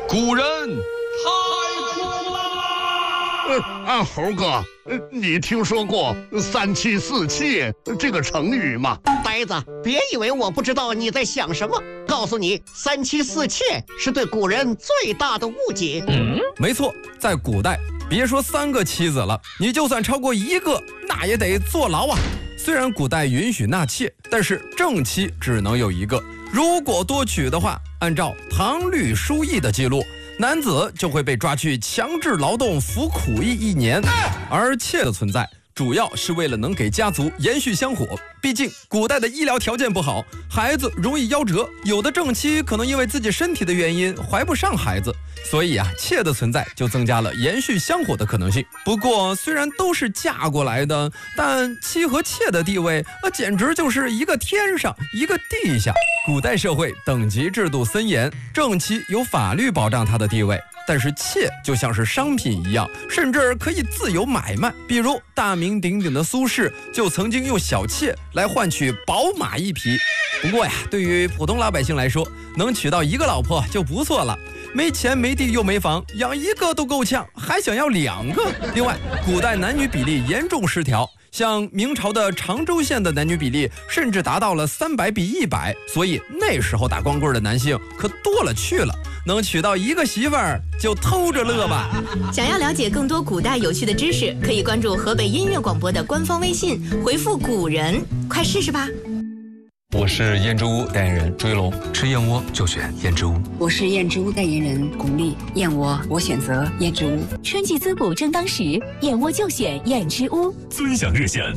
古人太苦了。 猴哥，你听说过三妻四妾这个成语吗？ 呆子，别以为我不知道你在想什么。告诉你，三妻四妾是对古人最大的误解。 没错，在古代，别说3个妻子了，你就算超过1个，那也得坐牢啊。虽然古代允许纳妾，但是正妻只能有1个。如果多娶的话，按照唐律疏议的记录，男子就会被抓去强制劳动服苦役1年。而妾的存在主要是为了能给家族延续香火，毕竟古代的医疗条件不好，孩子容易夭折，有的正妻可能因为自己身体的原因怀不上孩子，所以妾的存在就增加了延续香火的可能性。不过虽然都是嫁过来的，但妻和妾的地位简直就是一个天上一个地下。古代社会等级制度森严，正妻有法律保障她的地位，但是妾就像是商品一样，甚至可以自由买卖。比如大名鼎鼎的苏轼就曾经用小妾来换取宝马1匹。不过对于普通老百姓来说，能娶到1个老婆就不错了。没钱没地又没房，养1个都够呛，还想要2个。另外，古代男女比例严重失调，像明朝的常州县的男女比例甚至达到了300比100，所以那时候打光棍的男性可多了去了，能娶到1个媳妇儿就偷着乐吧。 想要了解更多古代有趣的知识，可以关注河北音乐广播的官方微信，回复古人，快试试吧。 我是燕之屋代言人朱一龙，吃燕窝就选燕之屋。 我是燕之屋代言人巩俐，燕窝我选择燕之屋。 春季滋补正当时，燕窝就选燕之屋。 尊享热线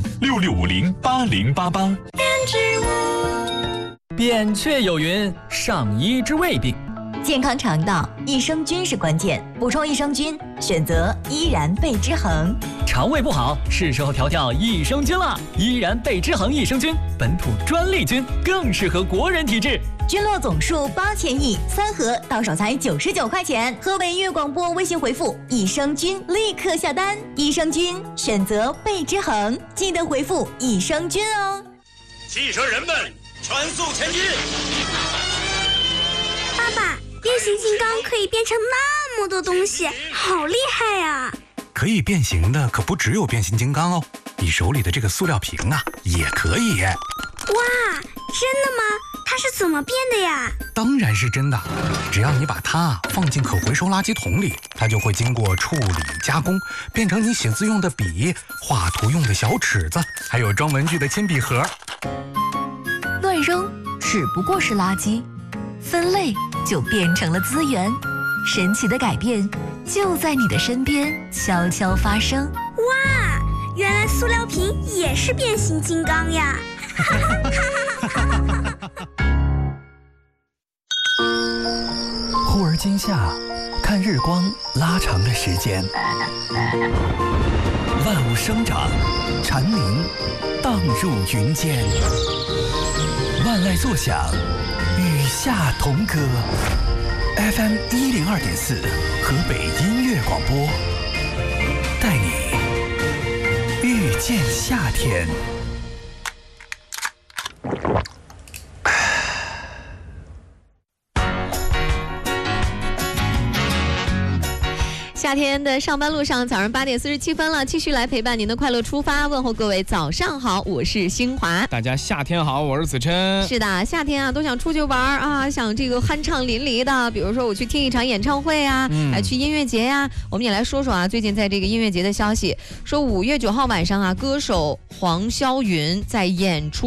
66508088。 燕之屋。 扁鹊有云：上医之未病。 健康肠道，益生菌是关键，补充益生菌，选择依然贝之恒。 肠胃不好，是时候调调益生菌了。依然贝之恒益生菌，本土专利菌，更适合国人体质。 菌落总数8000亿，3盒到手才99块钱。河北音乐广播微信回复益生菌，立刻下单。益生菌选择贝之恒，记得回复益生菌哦。 汽车人们，全速前进！ 爸爸，变形金刚可以变成那么多东西，好厉害呀！ 可以变形的可不只有变形金刚哦，你手里的这个塑料瓶啊，也可以。 哇，真的吗？它是怎么变的呀？ 当然是真的，只要你把它放进可回收垃圾桶里，它就会经过处理加工，变成你写字用的笔、画图用的小尺子，还有装文具的铅笔盒。 乱扔只不过是垃圾，分类就变成了资源。神奇的改变就在你的身边悄悄发生。 哇，原来塑料瓶也是变形金刚呀！ 忽而今夏，看日光拉长了时间，万物生长，蝉鸣荡入云间，万籁作响，与夏同歌。FM 102.4，河北音乐广播，带你遇见夏天。 夏天的上班路上，早上8点47分了，继续来陪伴您的快乐出发，问候各位早上好，我是新华。 大家夏天好，我是子琛。 是的，夏天啊都想出去玩啊，想这个酣畅淋漓的，比如说我去听一场演唱会啊，去音乐节呀。我们也来说说啊，最近在这个音乐节的消息，说5月9号晚上啊，歌手黄霄云在演出